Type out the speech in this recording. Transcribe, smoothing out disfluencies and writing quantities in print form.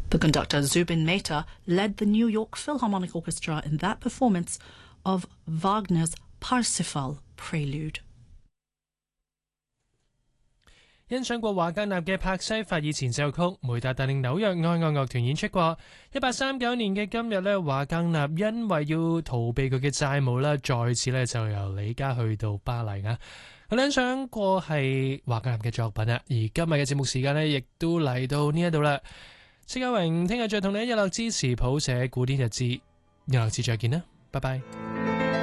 The conductor Zubin Mehta led the New York Philharmonic Orchestra in that performance of Wagner's Parsifal Prelude. 欣賞過華格納嘅柏西法爾前奏曲，梅達帶領紐約愛樂樂團演出過。1839年嘅今日呢，華格納因為要逃避佢嘅債務啦，再次呢就由里加去到巴黎啊。我欣賞過係華格納嘅作品啊，而今日嘅節目時間呢，亦都嚟到呢一度啦。冼家榮聽日再同你一日落支持譜寫古典日誌，日落次再見啦，拜拜。